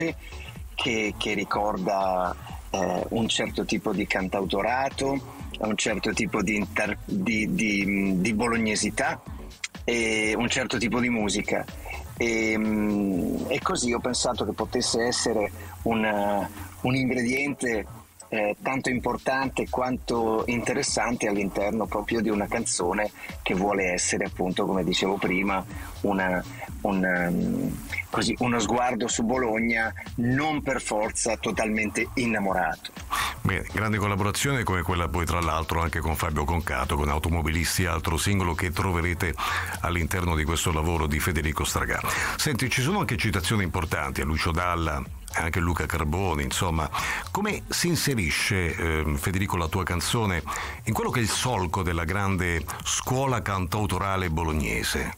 che ricorda un certo tipo di cantautorato, un certo tipo di bolognesità e un certo tipo di musica. E così ho pensato che potesse essere un ingrediente tanto importante quanto interessante all'interno proprio di una canzone che vuole essere, appunto, come dicevo prima, uno sguardo su Bologna, non per forza totalmente innamorato. Bene, grande collaborazione come quella poi tra l'altro anche con Fabio Concato, con Automobilisti, altro singolo che troverete all'interno di questo lavoro di Federico Stragà. Senti, ci sono anche citazioni importanti a Lucio Dalla, anche Luca Carboni, insomma. Come si inserisce, Federico, la tua canzone in quello che è il solco della grande scuola cantautorale bolognese?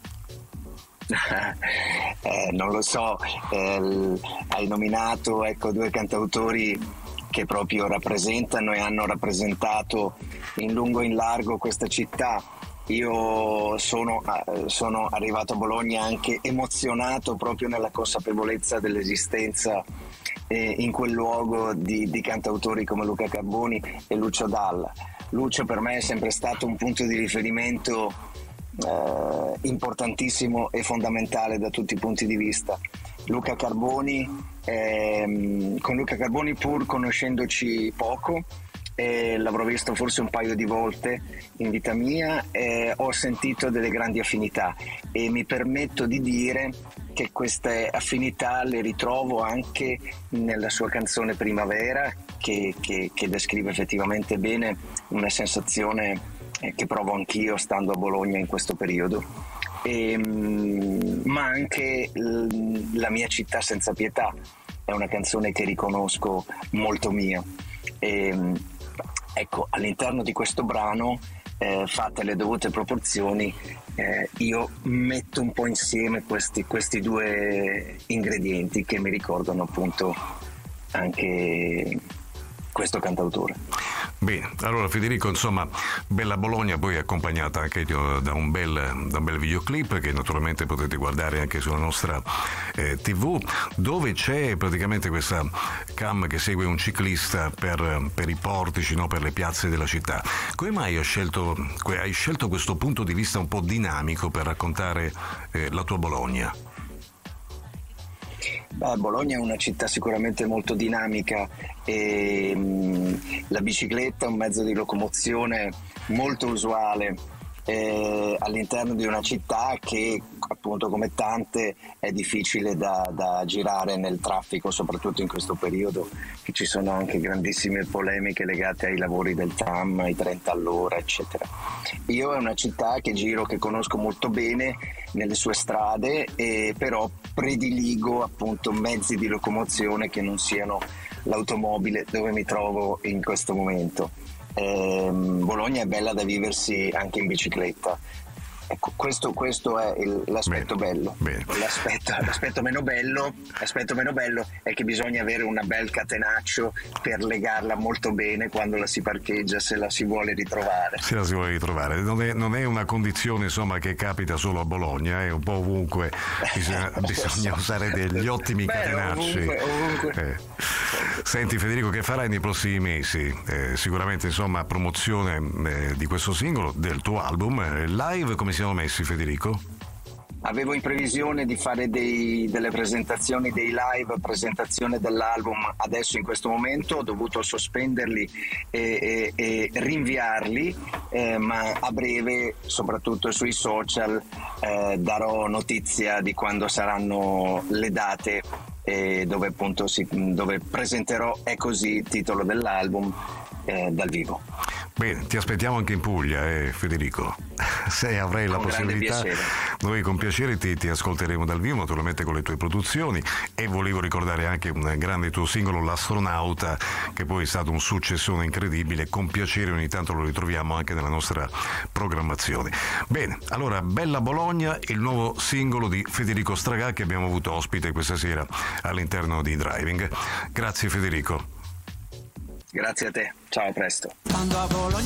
Non lo so, hai nominato, due cantautori che proprio rappresentano e hanno rappresentato in lungo e in largo questa città. Io sono arrivato a Bologna anche emozionato proprio nella consapevolezza dell'esistenza in quel luogo di cantautori come Luca Carboni e Lucio Dalla. Lucio per me è sempre stato un punto di riferimento importantissimo e fondamentale da tutti i punti di vista. Luca Carboni, con Luca Carboni, pur conoscendoci poco, l'avrò visto forse un paio di volte in vita mia, ho sentito delle grandi affinità e mi permetto di dire che queste affinità le ritrovo anche nella sua canzone Primavera, che descrive effettivamente bene una sensazione che provo anch'io stando a Bologna in questo periodo, ma anche La mia città senza pietà è una canzone che riconosco molto mia. Ecco, all'interno di questo brano, fatte le dovute proporzioni, io metto un po' insieme questi due ingredienti che mi ricordano appunto anche questo cantautore. Bene, allora Federico, insomma, bella Bologna, poi accompagnata anche da un bel videoclip che naturalmente potete guardare anche sulla nostra TV, dove c'è praticamente questa cam che segue un ciclista per i portici, no? Per le piazze della città. Come mai hai scelto questo punto di vista un po' dinamico per raccontare la tua Bologna? Bologna è una città sicuramente molto dinamica e la bicicletta è un mezzo di locomozione molto usuale all'interno di una città che, appunto, come tante, è difficile da girare nel traffico, soprattutto in questo periodo, che ci sono anche grandissime polemiche legate ai lavori del tram, ai 30 all'ora, eccetera. Io è una città che conosco molto bene nelle sue strade, però prediligo appunto mezzi di locomozione che non siano l'automobile dove mi trovo in questo momento. Bologna è bella da viversi anche in bicicletta. Ecco, questo è l'aspetto bello. Bene. L'aspetto meno bello è che bisogna avere una bel catenaccio per legarla molto bene quando la si parcheggia, se la si vuole ritrovare. Non è una condizione, insomma, che capita solo a Bologna, è un po' ovunque. Bisogna usare degli ottimi catenacci. Ovunque. Senti Federico, che farai nei prossimi mesi? Sicuramente, insomma, promozione di questo singolo, del tuo album, live. Come siamo messi, Federico? Avevo in previsione di fare delle presentazioni, dei live, presentazione dell'album. Adesso in questo momento ho dovuto sospenderli e rinviarli, ma a breve, soprattutto sui social, darò notizia di quando saranno le date dove appunto dove presenterò È così, titolo dell'album, dal vivo. Bene, ti aspettiamo anche in Puglia, Federico. Se avrai la possibilità, noi con piacere ti ascolteremo dal vivo, naturalmente con le tue produzioni. E volevo ricordare anche un grande tuo singolo, L'astronauta, che poi è stato un successone incredibile. Con piacere ogni tanto lo ritroviamo anche nella nostra programmazione. Bene, allora, Bella Bologna, il nuovo singolo di Federico Stragà che abbiamo avuto ospite questa sera all'interno di Driving. Grazie Federico. Grazie a te, ciao, a presto.